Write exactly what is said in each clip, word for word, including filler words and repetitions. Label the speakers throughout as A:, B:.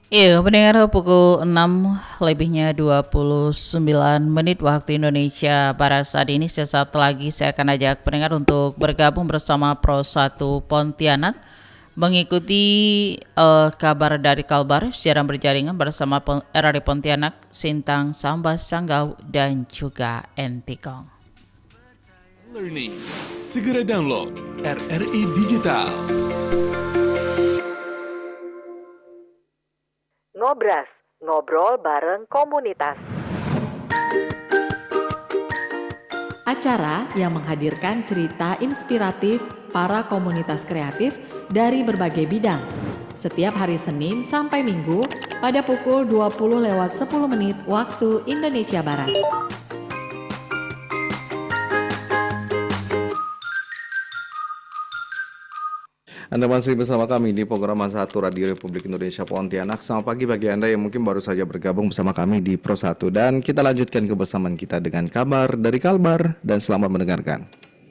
A: Iya, pendengar pukul enam lebihnya dua puluh sembilan menit waktu Indonesia Barat saat ini. Sesaat lagi saya akan ajak pendengar untuk bergabung bersama Pro satu Pontianak mengikuti eh, kabar dari Kalbar secara berjaringan bersama Pon- R R I Pontianak, Sintang, Sambas, Sanggau, dan juga Entikong.
B: Learning. Segera download R R I Digital.
C: Ngobras, ngobrol bareng komunitas.
D: Acara yang menghadirkan cerita inspiratif para komunitas kreatif dari berbagai bidang. Setiap hari Senin sampai Minggu pada pukul dua puluh lewat sepuluh menit waktu Indonesia Barat.
E: Anda masih bersama kami di program satu Radio Republik Indonesia Pontianak. Selamat pagi bagi Anda yang mungkin baru saja bergabung bersama kami di Pro satu. Dan kita lanjutkan kebersamaan kita dengan kabar dari Kalbar dan selamat mendengarkan.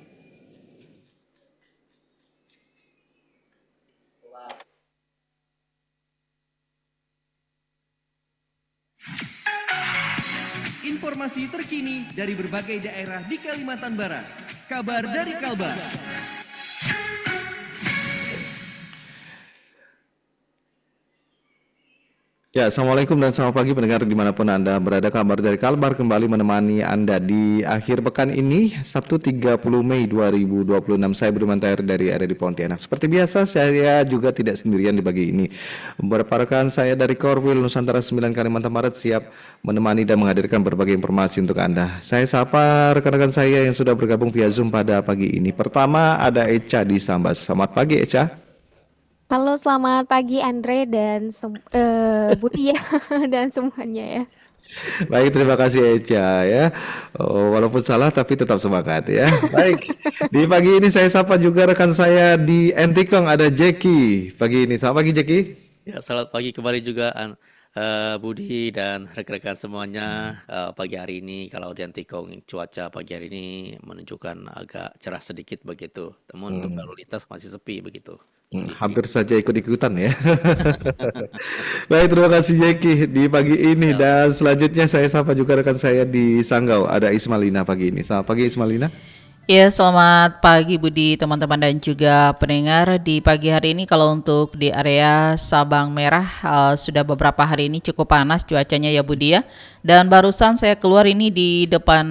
F: Informasi terkini dari berbagai daerah di Kalimantan Barat. Kabar dari Kalbar.
E: Ya, Assalamualaikum dan selamat pagi pendengar dimanapun Anda berada. Kabar dari Kalbar kembali menemani Anda di akhir pekan ini, Sabtu tiga puluh Mei dua ribu dua puluh enam. Saya Budi Mantair dari R R I Pontianak. Seperti biasa, saya juga tidak sendirian di pagi ini. Beberapa rekan saya dari Korwil Nusantara sembilan Kalimantan Barat siap menemani dan menghadirkan berbagai informasi untuk Anda. Saya sapa rekan-rekan saya yang sudah bergabung via Zoom pada pagi ini. Pertama ada Echa di Sambas. Selamat pagi Echa.
G: Halo, selamat pagi Andre dan sem- eh, Budi ya dan semuanya ya.
E: Baik, terima kasih Echa ya. Oh, walaupun salah tapi tetap semangat ya. Baik. Di pagi ini saya sapa juga rekan saya di Entikong ada Jackie. Pagi ini. Selamat pagi Jackie.
H: Ya, selamat pagi kembali juga An- eh, Budi dan rekan-rekan semuanya. Eh, pagi hari ini kalau di Antikong cuaca pagi hari ini menunjukkan agak cerah sedikit begitu. Namun untuk
E: Hmm,
H: lalu lintas masih sepi begitu.
E: hmm,
H: Budi.
E: hampir saja ikut-ikutan ya. Baik, terima kasih Jackie di pagi ini
H: Ya,
E: dan selanjutnya saya sapa juga rekan saya di Sanggau ada Ismalina pagi ini. Selamat pagi Ismalina.
A: Ya, selamat pagi Budi, teman-teman dan juga pendengar. Di pagi hari ini kalau untuk di area Sabang Merah eh, sudah beberapa hari ini cukup panas cuacanya ya Budi ya. Dan barusan saya keluar ini di depan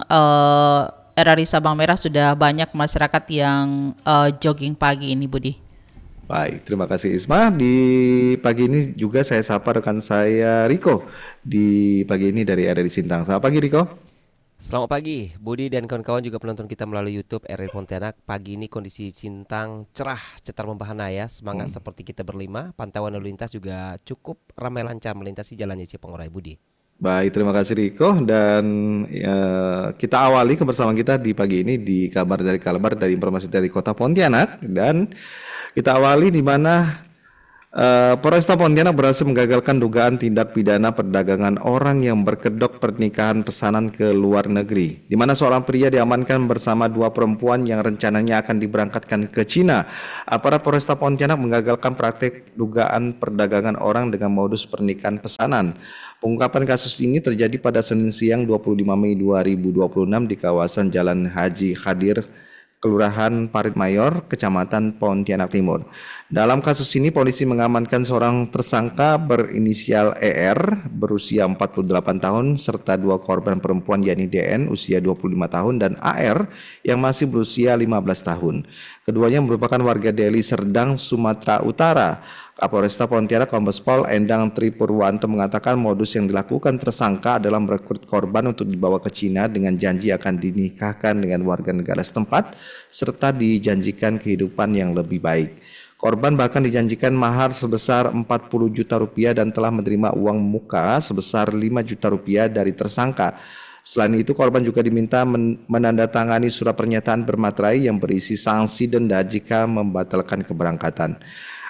A: eh, R R I Sabang Merah sudah banyak masyarakat yang eh, jogging pagi ini Budi.
E: Baik, terima kasih Isma. Di pagi ini juga saya sapa rekan saya Riko di pagi ini dari R R I Sintang. Selamat pagi Riko.
I: Selamat pagi, Budi dan kawan-kawan juga penonton kita melalui YouTube R R I Pontianak. Pagi ini kondisi Sintang cerah, cetar membahana ya. Semangat seperti kita berlima. Pantauan lalu lintas juga cukup ramai lancar melintasi jalan Cipengorai, Budi.
E: Baik, terima kasih Riko dan ya, kita awali kebersamaan kita di pagi ini di kabar dari Kalbar dari informasi dari Kota Pontianak dan kita awali di mana eh, Polresta Pontianak berhasil menggagalkan dugaan tindak pidana perdagangan orang yang berkedok pernikahan pesanan ke luar negeri, di mana seorang pria diamankan bersama dua perempuan yang rencananya akan diberangkatkan ke Cina. Aparat Polresta Pontianak menggagalkan praktik dugaan perdagangan orang dengan modus pernikahan pesanan. Pengungkapan kasus ini terjadi pada Senin siang dua puluh lima Mei dua ribu dua puluh enam di kawasan Jalan Haji Khadir, Kelurahan Parit Mayor, Kecamatan Pontianak Timur. Dalam kasus ini polisi mengamankan seorang tersangka berinisial E R berusia empat puluh delapan tahun serta dua korban perempuan yakni D N usia dua puluh lima tahun dan A R yang masih berusia lima belas tahun. Keduanya merupakan warga Deli Serdang, Sumatera Utara. Kapolresta Pontianak Kombes Pol Endang Tripurwanto mengatakan modus yang dilakukan tersangka adalah merekrut korban untuk dibawa ke Cina dengan janji akan dinikahkan dengan warga negara setempat serta dijanjikan kehidupan yang lebih baik. Korban bahkan dijanjikan mahar sebesar empat puluh juta rupiah dan telah menerima uang muka sebesar lima juta rupiah dari tersangka. Selain itu, korban juga diminta men- menandatangani surat pernyataan bermaterai yang berisi sanksi denda jika membatalkan keberangkatan.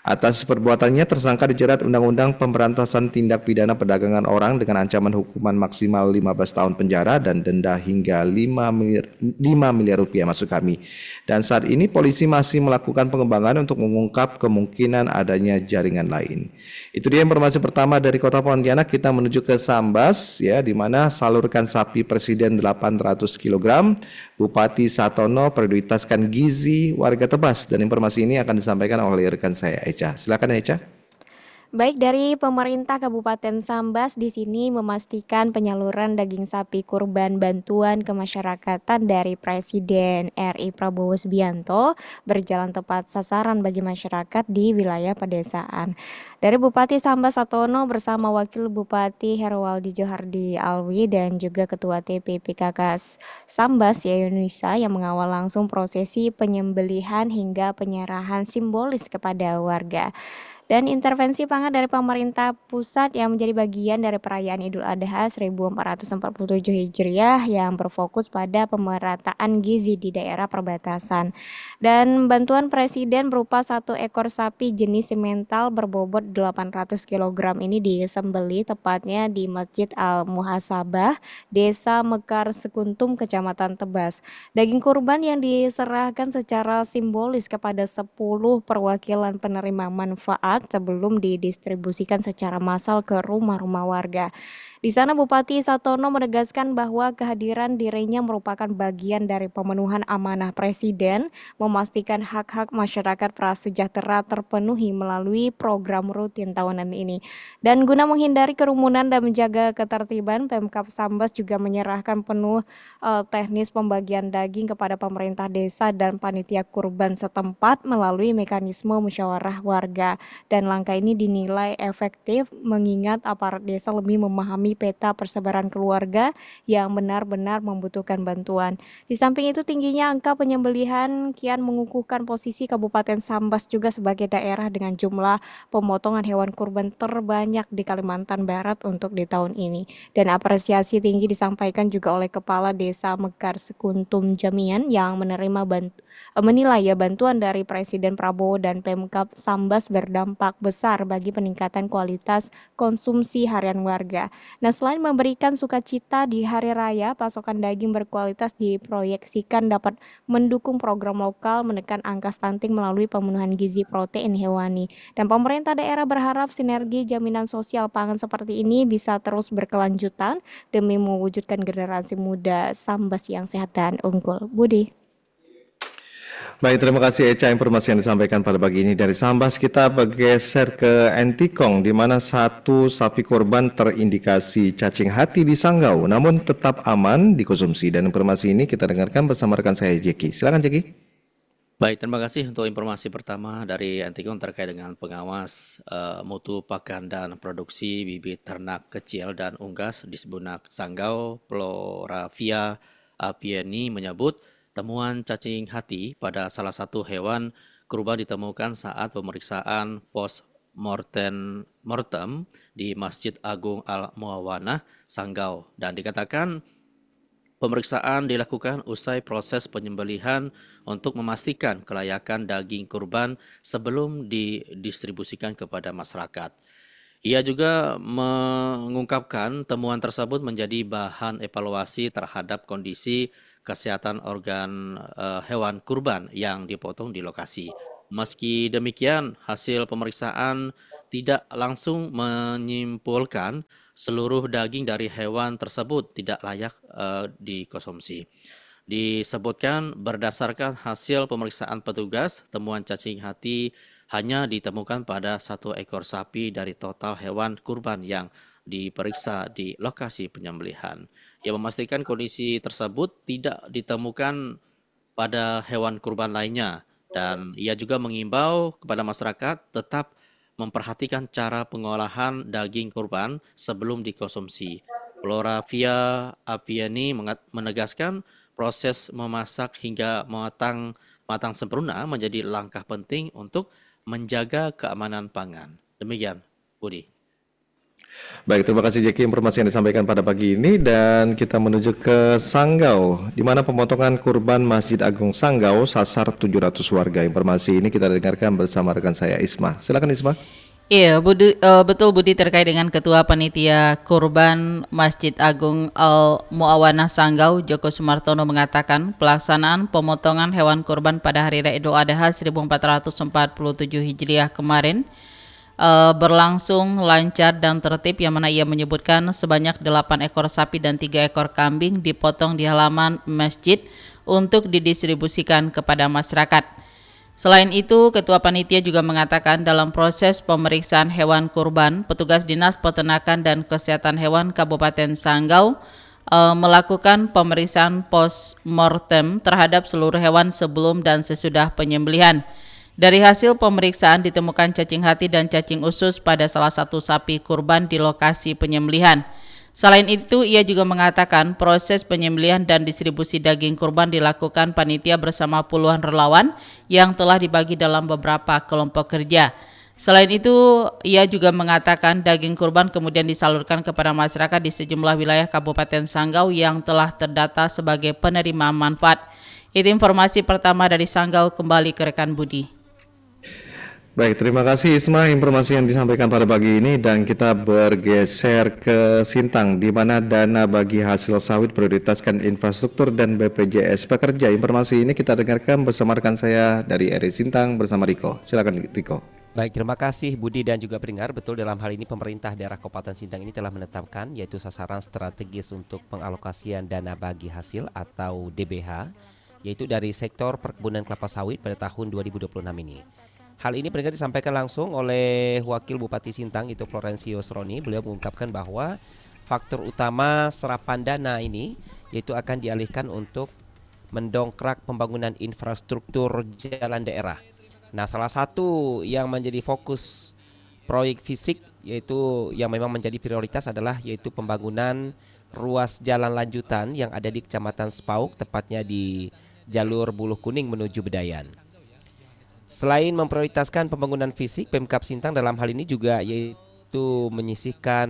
E: Atas perbuatannya tersangka dijerat Undang-Undang Pemberantasan Tindak Pidana Perdagangan Orang dengan ancaman hukuman maksimal lima belas tahun penjara dan denda hingga lima miliar, lima miliar rupiah maksud kami. Dan saat ini polisi masih melakukan pengembangan untuk mengungkap kemungkinan adanya jaringan lain. Itu dia informasi pertama dari Kota Pontianak. Kita menuju ke Sambas ya, di mana salurkan sapi presiden delapan ratus kilogram. Bupati Satono prioritaskan gizi warga Tebas, dan informasi ini akan disampaikan oleh rekan saya Eca. Silakan Eca.
G: Baik, dari pemerintah Kabupaten Sambas di sini memastikan penyaluran daging sapi kurban bantuan kemasyarakatan dari Presiden R I Prabowo Subianto berjalan tepat sasaran bagi masyarakat di wilayah pedesaan. Dari Bupati Sambas Satono bersama Wakil Bupati Herwaldi Johardi Alwi dan juga Ketua T P P K K Sambas Yayunisa yang mengawal langsung prosesi penyembelihan hingga penyerahan simbolis kepada warga. Dan intervensi pangan dari pemerintah pusat yang menjadi bagian dari perayaan Idul Adha seribu empat ratus empat puluh tujuh Hijriah yang berfokus pada pemerataan gizi di daerah perbatasan. Dan bantuan Presiden berupa satu ekor sapi jenis simental berbobot delapan ratus kilogram ini disembeli tepatnya di Masjid Al-Muhasabah, Desa Mekar Sekuntum, Kecamatan Tebas. Daging kurban yang diserahkan secara simbolis kepada sepuluh perwakilan penerima manfaat sebelum didistribusikan secara massal ke rumah-rumah warga. Di sana Bupati Satono menegaskan bahwa kehadiran dirinya merupakan bagian dari pemenuhan amanah Presiden, memastikan hak-hak masyarakat prasejahtera terpenuhi melalui program rutin tahunan ini. Dan guna menghindari kerumunan dan menjaga ketertiban, Pemkab Sambas juga menyerahkan penuh uh, teknis pembagian daging kepada pemerintah desa dan panitia kurban setempat melalui mekanisme musyawarah warga. Dan langkah ini dinilai efektif mengingat aparat desa lebih memahami peta persebaran keluarga yang benar-benar membutuhkan bantuan. Di samping itu tingginya angka penyembelihan kian mengukuhkan posisi Kabupaten Sambas juga sebagai daerah dengan jumlah pemotongan hewan kurban terbanyak di Kalimantan Barat untuk di tahun ini. Dan apresiasi tinggi disampaikan juga oleh Kepala Desa Mekar Sekuntum Jamian yang menerima bantu, menilai ya bantuan dari Presiden Prabowo dan Pemkab Sambas berdampak besar bagi peningkatan kualitas konsumsi harian warga. Nah, selain memberikan sukacita di hari raya, pasokan daging berkualitas diproyeksikan dapat mendukung program lokal menekan angka stunting melalui pemenuhan gizi protein hewani. Dan pemerintah daerah berharap sinergi jaminan sosial pangan seperti ini bisa terus berkelanjutan demi mewujudkan generasi muda Sambas yang sehat dan unggul. Budi.
E: Baik, terima kasih Eca informasi yang disampaikan pada pagi ini dari Sambas. Kita bergeser ke Entikong, di mana satu sapi korban terindikasi cacing hati di Sanggau, namun tetap aman dikonsumsi. Dan informasi ini kita dengarkan bersama rekan saya Jeki. Silakan Jeki.
H: Baik, terima kasih untuk informasi pertama dari Entikong terkait dengan pengawas uh, mutu pakan dan produksi bibit ternak kecil dan unggas di Sebunak Sanggau, Floravia Apieni menyebut temuan cacing hati pada salah satu hewan kurban ditemukan saat pemeriksaan post mortem mortem di Masjid Agung Al-Muawanah, Sanggau. Dan dikatakan pemeriksaan dilakukan usai proses penyembelihan untuk memastikan kelayakan daging kurban sebelum didistribusikan kepada masyarakat. Ia juga mengungkapkan temuan tersebut menjadi bahan evaluasi terhadap kondisi kesehatan organ uh, hewan kurban yang dipotong di lokasi. Meski demikian, hasil pemeriksaan tidak langsung menyimpulkan seluruh daging dari hewan tersebut tidak layak uh, dikonsumsi. Disebutkan berdasarkan hasil pemeriksaan petugas, temuan cacing hati hanya ditemukan pada satu ekor sapi dari total hewan kurban yang diperiksa di lokasi penyembelihan. Ia memastikan kondisi tersebut tidak ditemukan pada hewan kurban lainnya, dan ia juga mengimbau kepada masyarakat tetap memperhatikan cara pengolahan daging kurban sebelum dikonsumsi. Floravia Apieni menegaskan proses memasak hingga matang matang sempurna menjadi langkah penting untuk menjaga keamanan pangan. Demikian, Budi.
E: Baik, terima kasih Jeki informasi yang disampaikan pada pagi ini dan kita menuju ke Sanggau di mana pemotongan kurban Masjid Agung Sanggau sasar tujuh ratus warga. Informasi ini kita dengarkan bersama rekan saya Isma. Silakan Isma.
A: Iya, Budi, eh, betul Budi terkait dengan Ketua Panitia Kurban Masjid Agung Al Muawanah Sanggau, Joko Sumartono mengatakan pelaksanaan pemotongan hewan kurban pada Hari Raya Idul Adha seribu empat ratus empat puluh tujuh Hijriah kemarin eh, berlangsung lancar dan tertib, yang mana ia menyebutkan sebanyak delapan ekor sapi dan tiga ekor kambing dipotong di halaman masjid untuk didistribusikan kepada masyarakat. Selain itu, Ketua Panitia juga mengatakan dalam proses pemeriksaan hewan kurban, petugas Dinas Peternakan dan Kesehatan Hewan Kabupaten Sanggau e, melakukan pemeriksaan post-mortem terhadap seluruh hewan sebelum dan sesudah penyembelihan. Dari hasil pemeriksaan ditemukan cacing hati dan cacing usus pada salah satu sapi kurban di lokasi penyembelihan. Selain itu, ia juga mengatakan proses penyembelihan dan distribusi daging kurban dilakukan panitia bersama puluhan relawan yang telah dibagi dalam beberapa kelompok kerja. Selain itu, ia juga mengatakan daging kurban kemudian disalurkan kepada masyarakat di sejumlah wilayah Kabupaten Sanggau yang telah terdata sebagai penerima manfaat. Itu informasi pertama dari Sanggau, kembali ke rekan Budi.
E: Baik, terima kasih Isma informasi yang disampaikan pada pagi ini dan kita bergeser ke Sintang di mana dana bagi hasil sawit prioritaskan infrastruktur dan B P J S pekerja. Informasi ini kita dengarkan bersama rekan saya dari R I Sintang bersama Riko. Silakan Riko.
I: Baik, terima kasih Budi dan juga pendengar. Betul, dalam hal ini pemerintah daerah Kabupaten Sintang ini telah menetapkan yaitu sasaran strategis untuk pengalokasian dana bagi hasil atau D B H, yaitu dari sektor perkebunan kelapa sawit pada tahun dua ribu dua puluh enam ini. Hal ini pendengar disampaikan langsung oleh Wakil Bupati Sintang itu Florensius Roni. Beliau mengungkapkan bahwa faktor utama serapan dana ini yaitu akan dialihkan untuk mendongkrak pembangunan infrastruktur jalan daerah. Nah, salah satu yang menjadi fokus proyek fisik yaitu yang memang menjadi prioritas adalah yaitu pembangunan ruas jalan lanjutan yang ada di Kecamatan Sepauk, tepatnya di jalur Buluh Kuning menuju Bedayan. Selain memprioritaskan pembangunan fisik, Pemkab Sintang dalam hal ini juga yaitu menyisihkan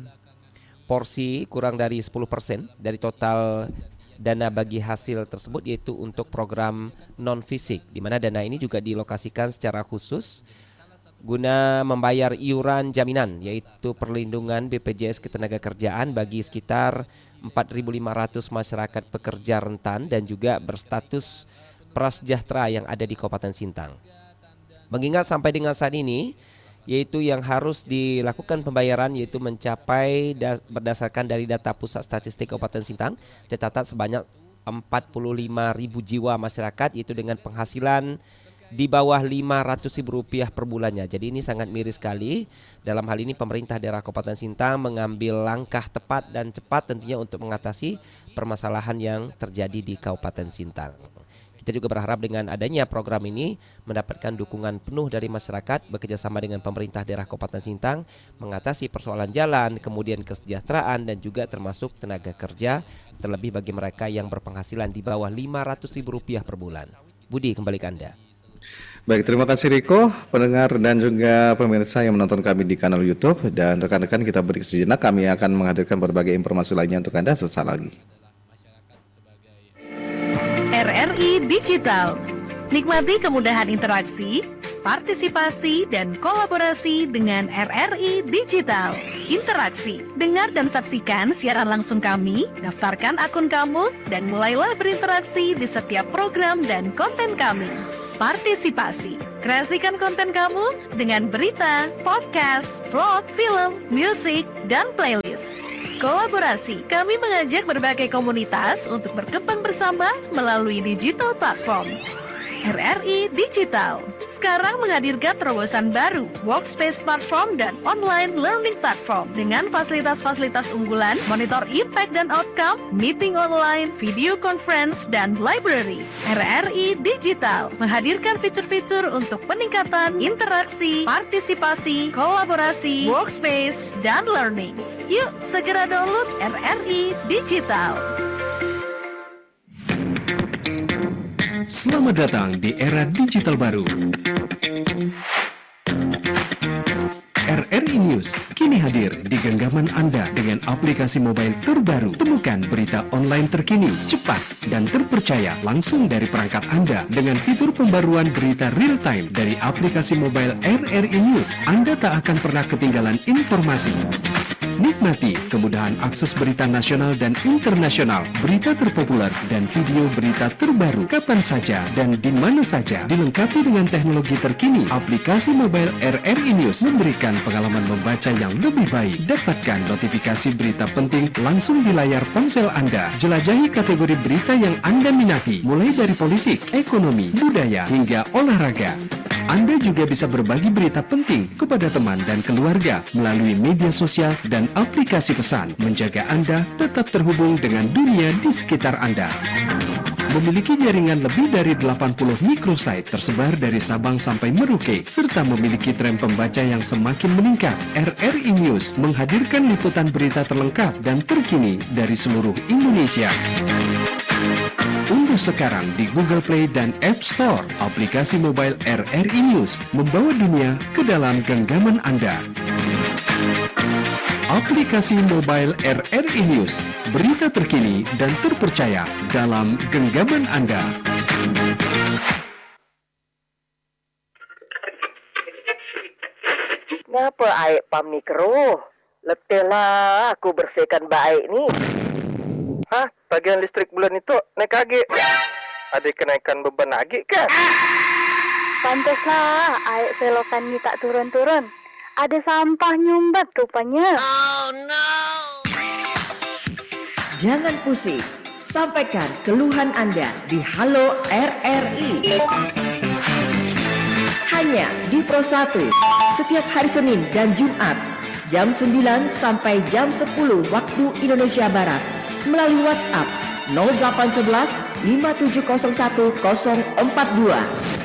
I: porsi kurang dari sepuluh persen dari total dana bagi hasil tersebut yaitu untuk program non-fisik, di mana dana ini juga dilokasikan secara khusus guna membayar iuran jaminan yaitu perlindungan B P J S Ketenagakerjaan bagi sekitar empat ribu lima ratus masyarakat pekerja rentan dan juga berstatus prasejahtera yang ada di Kabupaten Sintang. Mengingat sampai dengan saat ini yaitu yang harus dilakukan pembayaran yaitu mencapai das- berdasarkan dari data Pusat Statistik Kabupaten Sintang tercatat sebanyak empat puluh lima ribu jiwa masyarakat yaitu dengan penghasilan di bawah lima ratus ribu rupiah per bulannya. Jadi ini sangat miris sekali. Dalam hal ini pemerintah daerah Kabupaten Sintang mengambil langkah tepat dan cepat tentunya untuk mengatasi permasalahan yang terjadi di Kabupaten Sintang. Kita juga berharap dengan adanya program ini mendapatkan dukungan penuh dari masyarakat bekerjasama dengan pemerintah daerah Kabupaten Sintang mengatasi persoalan jalan, kemudian kesejahteraan dan juga termasuk tenaga kerja, terlebih bagi mereka yang berpenghasilan di bawah lima ratus ribu rupiah per bulan. Budi, kembali ke Anda.
E: Baik, terima kasih Riko, pendengar dan juga pemirsa yang menonton kami di kanal YouTube, dan rekan-rekan kita beri sejenak, kami akan menghadirkan berbagai informasi lainnya untuk Anda sesaat lagi.
J: R R I Digital. Nikmati kemudahan interaksi, partisipasi, dan kolaborasi dengan R R I Digital. Interaksi, dengar dan saksikan siaran langsung kami, daftarkan akun kamu, dan mulailah berinteraksi di setiap program dan konten kami. Partisipasi, kreasikan konten kamu dengan berita, podcast, vlog, film, musik, dan playlist. Kolaborasi, kami mengajak berbagai komunitas untuk berkembang bersama melalui digital platform. R R I Digital sekarang menghadirkan terobosan baru, workspace platform dan online learning platform dengan fasilitas-fasilitas unggulan, monitor impact dan outcome, meeting online, video conference, dan library. R R I Digital menghadirkan fitur-fitur untuk peningkatan interaksi, partisipasi, kolaborasi, workspace, dan learning. Yuk segera download R R I Digital.
B: Selamat datang di era digital baru. R R I News
K: News kini hadir di genggaman Anda dengan aplikasi mobile terbaru. Temukan berita online terkini, cepat, dan terpercaya langsung dari perangkat Anda dengan fitur pembaruan berita real time dari aplikasi mobile R R I News. Anda tak akan pernah ketinggalan informasi. Nikmati kemudahan akses berita nasional dan internasional, berita terpopuler, dan video berita terbaru kapan saja dan di mana saja. Dilengkapi dengan teknologi terkini, aplikasi mobile R R I News memberikan pengalaman membaca yang lebih baik. Dapatkan notifikasi berita penting langsung di layar ponsel Anda. Jelajahi kategori berita yang Anda minati, mulai dari politik, ekonomi, budaya, hingga olahraga. Anda juga bisa berbagi berita penting kepada teman dan keluarga melalui media sosial dan aplikasi pesan, menjaga Anda tetap terhubung dengan dunia di sekitar Anda. Memiliki jaringan lebih dari delapan puluh microsite tersebar dari Sabang sampai Merauke, serta memiliki tren pembaca yang semakin meningkat. R R I News menghadirkan liputan berita terlengkap dan terkini dari seluruh Indonesia. Unduh sekarang di Google Play dan App Store aplikasi mobile R R I News, membawa dunia ke dalam genggaman Anda. Aplikasi mobile R R I News, berita terkini dan terpercaya dalam genggaman Anda.
C: Ngapa aik pam ni keruh? Letihlah aku bersihkan baik ni.
L: Hah? Tagihan listrik bulan itu naik lagi. Ada kenaikan beban lagi kan?
M: Pantaslah air selokan ni tak turun-turun. Ada sampah nyumbat rupanya.
N: Oh no. Jangan pusing. Sampaikan keluhan Anda di Halo R R I. Hanya di Pro satu setiap hari Senin dan Jumat jam sembilan sampai jam sepuluh waktu Indonesia Barat melalui WhatsApp nol delapan satu satu lima tujuh nol satu nol empat dua.